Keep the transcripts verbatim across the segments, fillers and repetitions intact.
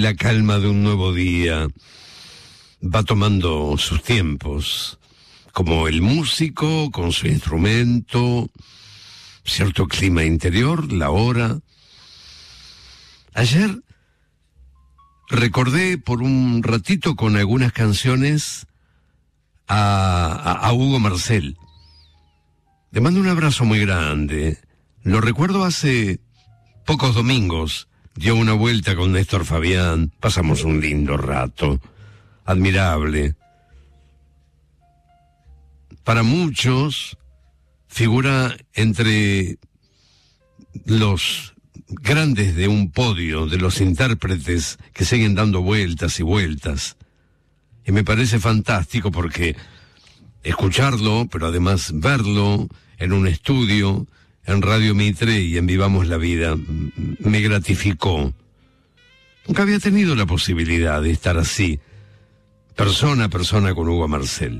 la calma de un nuevo día va tomando sus tiempos, como el músico con su instrumento, cierto clima interior, la hora. Ayer recordé por un ratito con algunas canciones a, a, a Hugo Marcel. Le mando un abrazo muy grande. Lo recuerdo hace pocos domingos. Dio una vuelta con Néstor Fabián. Pasamos un lindo rato. Admirable. Para muchos, figura entre los grandes de un podio, de los intérpretes que siguen dando vueltas y vueltas. Y me parece fantástico porque escucharlo, pero además verlo en un estudio, en Radio Mitre y en Vivamos la Vida, me gratificó. Nunca había tenido la posibilidad de estar así, persona a persona con Hugo Marcel.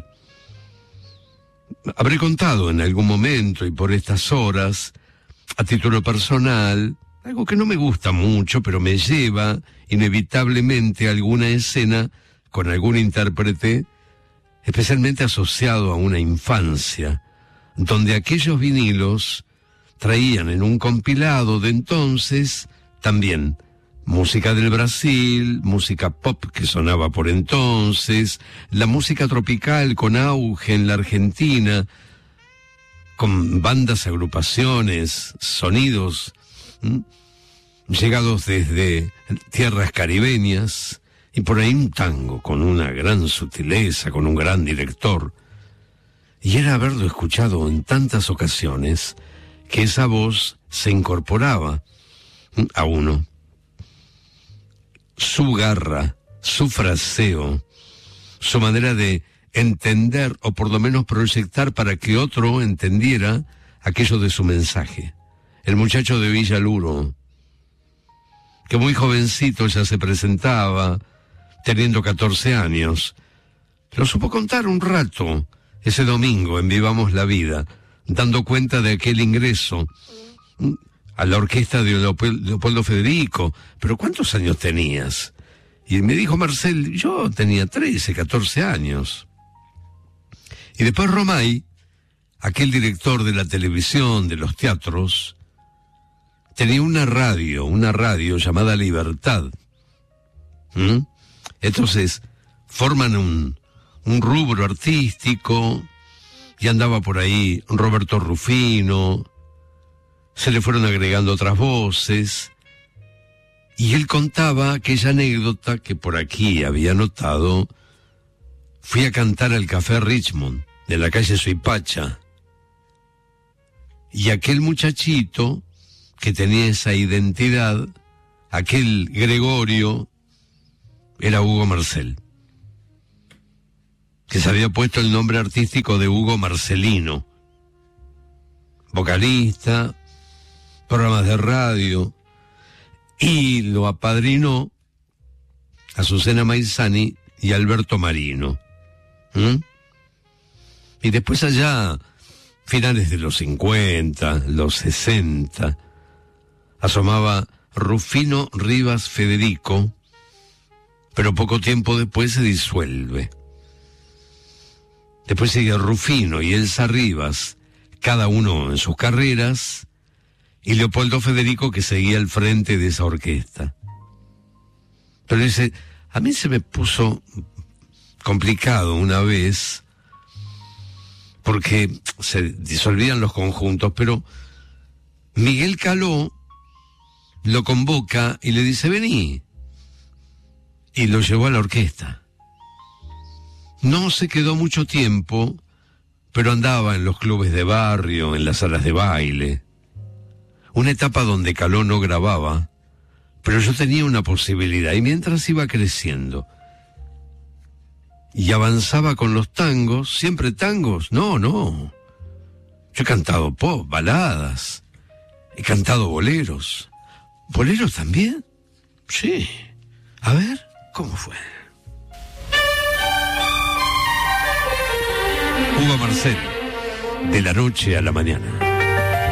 Habré contado en algún momento y por estas horas, a título personal, algo que no me gusta mucho, pero me lleva inevitablemente a alguna escena con algún intérprete, especialmente asociado a una infancia, donde aquellos vinilos traían en un compilado de entonces también música del Brasil, música pop que sonaba por entonces, la música tropical con auge en la Argentina, con bandas, agrupaciones, sonidos ¿m? llegados desde tierras caribeñas, y por ahí un tango con una gran sutileza, con un gran director. Y era haberlo escuchado en tantas ocasiones que esa voz se incorporaba a uno. Su garra, su fraseo, su manera de entender o por lo menos proyectar para que otro entendiera aquello de su mensaje. El muchacho de Villaluro, que muy jovencito ya se presentaba, teniendo catorce años, lo supo contar un rato ese domingo en Vivamos la Vida, dando cuenta de aquel ingreso a la orquesta de Leopoldo Federico. ¿Pero cuántos años tenías? Y me dijo Marcel, yo tenía trece, catorce años. Y después Romay, aquel director de la televisión, de los teatros, tenía una radio, una radio llamada Libertad. ¿Mm? Entonces, forman un, un rubro artístico, y andaba por ahí Roberto Rufino, se le fueron agregando otras voces, y él contaba aquella anécdota que por aquí había notado. Fui a cantar al Café Richmond, de la calle Suipacha, y aquel muchachito que tenía esa identidad, aquel Gregorio, era Hugo Marcel, que se había puesto el nombre artístico de Hugo Marcelino, vocalista, programas de radio, y lo apadrinó Azucena Maizani y Alberto Marino. ¿Mm? Y después allá, finales de los cincuenta, los sesenta, asomaba Rufino Rivas Federico, pero poco tiempo después se disuelve. Después sigue Rufino y Elsa Rivas, cada uno en sus carreras, y Leopoldo Federico, que seguía al frente de esa orquesta. Pero dice, a mí se me puso complicado una vez, porque se disolvían los conjuntos, pero Miguel Caló lo convoca y le dice, vení, y lo llevó a la orquesta. No se quedó mucho tiempo, pero andaba en los clubes de barrio, en las salas de baile. Una etapa donde Caló no grababa, pero yo tenía una posibilidad, y mientras iba creciendo y avanzaba con los tangos, siempre tangos, no, no. Yo he cantado pop, baladas, he cantado boleros. ¿Boleros también? Sí. A ver, ¿cómo fue? Hugo Marcel, de la noche a la mañana.